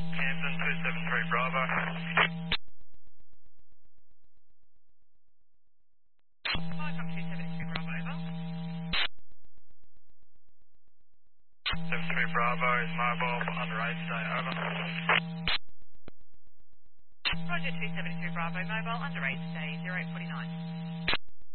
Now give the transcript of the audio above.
Camden 273 Bravo. Welcome 273 Bravo, over. 73 Bravo is mobile under 8 stay over. Roger 273 Bravo, mobile under 8, stay 0849.